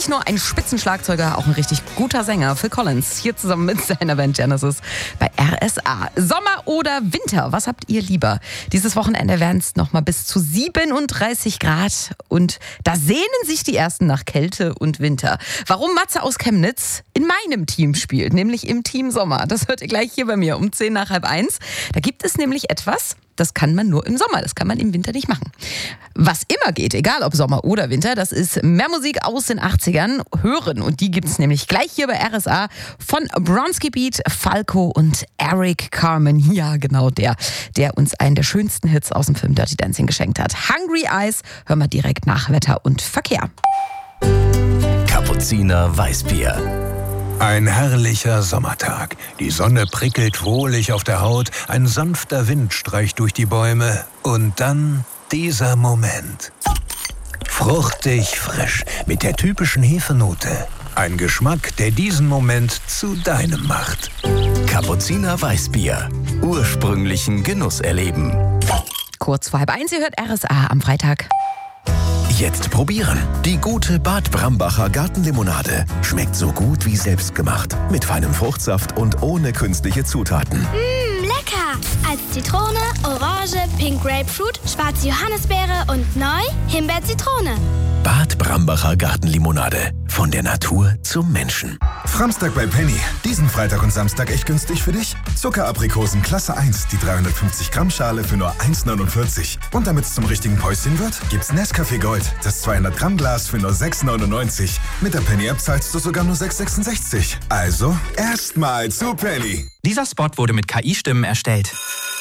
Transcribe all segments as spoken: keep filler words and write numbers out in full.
Nicht nur ein Spitzenschlagzeuger, auch ein richtig guter Sänger. Phil Collins, hier zusammen mit seiner Band Genesis bei R S A. Sommer oder Winter, was habt ihr lieber? Dieses Wochenende werden es nochmal bis zu siebenunddreißig Grad und da sehnen sich die Ersten nach Kälte und Winter. Warum Matze aus Chemnitz in meinem Team spielt, nämlich im Team Sommer, das hört ihr gleich hier bei mir um zehn nach halb eins. Da gibt es nämlich etwas, das kann man nur im Sommer, das kann man im Winter nicht machen. Was immer geht, egal ob Sommer oder Winter, das ist mehr Musik aus den achtzigern hören. Und die gibt es nämlich gleich hier bei R S A von Bronski Beat, Falco und Eric Carmen. Ja, genau der, der uns einen der schönsten Hits aus dem Film Dirty Dancing geschenkt hat. Hungry Eyes hören wir direkt nach Wetter und Verkehr. Kapuziner Weißbier. Ein herrlicher Sommertag. Die Sonne prickelt wohlig auf der Haut, ein sanfter Wind streicht durch die Bäume und dann dieser Moment. Fruchtig frisch, mit der typischen Hefenote. Ein Geschmack, der diesen Moment zu deinem macht. Kapuziner Weißbier. Ursprünglichen Genuss erleben. Kurz vor halb eins, ihr hört R S A am Freitag. Jetzt probieren. Die gute Bad Brambacher Gartenlimonade. Schmeckt so gut wie selbstgemacht. Mit feinem Fruchtsaft und ohne künstliche Zutaten. Mmh, lecker! Als Zitrone, Orange, Pink Grapefruit, schwarze Johannisbeere und neu Himbeer-Zitrone. Bad Brambacher Gartenlimonade. Von der Natur zum Menschen. Framstag bei Penny. Diesen Freitag und Samstag echt günstig für dich? Zuckeraprikosen Klasse eins, die dreihundertfünfzig Gramm Schale für nur eins neunundvierzig. Und damit es zum richtigen Päuschen wird, gibt's Nescafé Gold, das zweihundert Gramm Glas für nur sechs neunundneunzig. Mit der Penny-App zahlst du sogar nur sechs sechsundsechzig. Also, erstmal zu Penny. Dieser Spot wurde mit K I-Stimmen erstellt.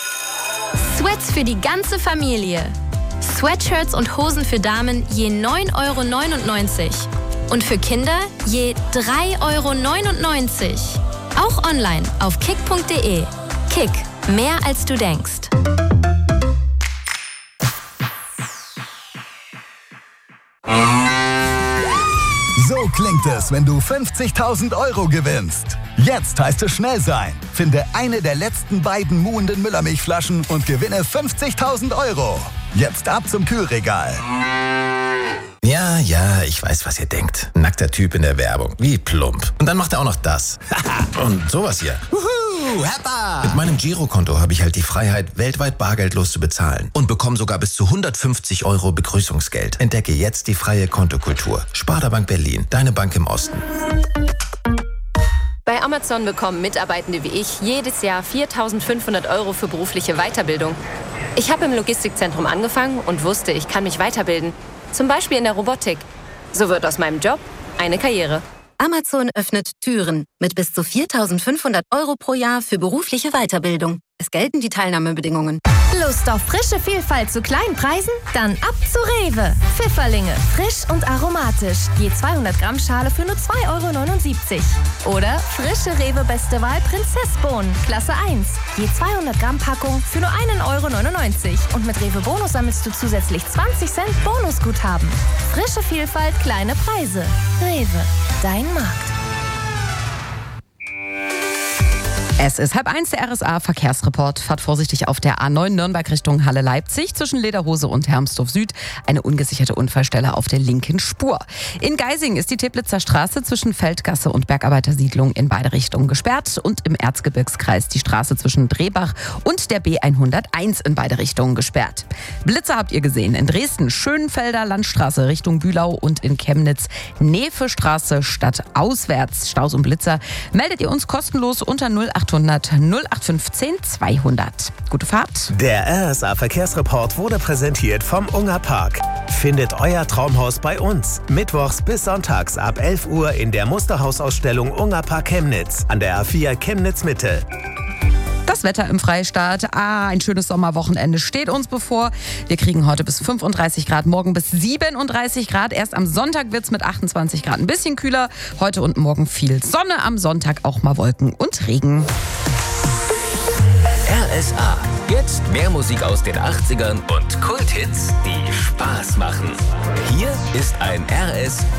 Sweats für die ganze Familie. Sweatshirts und Hosen für Damen je neun Euro neunundneunzig. Und für Kinder je drei Euro neunundneunzig. Auch online auf kick punkt de. Kick, mehr als du denkst. So klingt es, wenn du fünfzigtausend Euro gewinnst. Jetzt heißt es schnell sein. Finde eine der letzten beiden muhenden Müllermilchflaschen und gewinne fünfzigtausend Euro. Jetzt ab zum Kühlregal. Ja, ja, ich weiß, was ihr denkt. Nackter Typ in der Werbung. Wie plump. Und dann macht er auch noch das. Und sowas hier. Wuhu, Heppa! Mit meinem Girokonto habe ich halt die Freiheit, weltweit bargeldlos zu bezahlen. Und bekomme sogar bis zu hundertfünfzig Euro Begrüßungsgeld. Entdecke jetzt die freie Kontokultur. Sparda Bank Berlin, deine Bank im Osten. Bei Amazon bekommen Mitarbeitende wie ich jedes Jahr viertausendfünfhundert Euro für berufliche Weiterbildung. Ich habe im Logistikzentrum angefangen und wusste, ich kann mich weiterbilden. Zum Beispiel in der Robotik. So wird aus meinem Job eine Karriere. Amazon öffnet Türen mit bis zu viertausendfünfhundert Euro pro Jahr für berufliche Weiterbildung. Es gelten die Teilnahmebedingungen. Lust auf frische Vielfalt zu kleinen Preisen? Dann ab zu Rewe. Pfifferlinge, frisch und aromatisch. Je zweihundert Gramm Schale für nur zwei Euro neunundsiebzig. Oder frische Rewe Beste Wahl Prinzessbohnen, Klasse eins. Je zweihundert Gramm Packung für nur ein Euro neunundneunzig. Und mit Rewe Bonus sammelst du zusätzlich zwanzig Cent Bonusguthaben. Frische Vielfalt, kleine Preise. Rewe, dein Markt. Es ist halb eins, der R S A Verkehrsreport. Fahrt vorsichtig auf der A neun Nürnberg Richtung Halle-Leipzig. Zwischen Lederhose und Hermsdorf Süd eine ungesicherte Unfallstelle auf der linken Spur. In Geising ist die Teplitzer Straße zwischen Feldgasse und Bergarbeitersiedlung in beide Richtungen gesperrt. Und im Erzgebirgskreis die Straße zwischen Drehbach und der B hunderteins in beide Richtungen gesperrt. Blitzer habt ihr gesehen. In Dresden Schönfelder Landstraße Richtung Bühlau und in Chemnitz Nefe-Straße statt auswärts. Staus und Blitzer meldet ihr uns kostenlos unter null acht hundert null acht fünfzehn zweihundert. Gute Fahrt. Der R S A Verkehrsreport wurde präsentiert vom Unger Park. Findet euer Traumhaus bei uns. Mittwochs bis sonntags ab elf Uhr in der Musterhausausstellung Unger Park Chemnitz an der A vier Chemnitz Mitte. Das Wetter im Freistaat. Ah, ein schönes Sommerwochenende steht uns bevor. Wir kriegen heute bis fünfunddreißig Grad, morgen bis siebenunddreißig Grad. Erst am Sonntag wird es mit achtundzwanzig Grad ein bisschen kühler. Heute und morgen viel Sonne, am Sonntag auch mal Wolken und Regen. R S A. Jetzt mehr Musik aus den achtzigern und Kulthits, die Spaß machen. Hier ist ein R S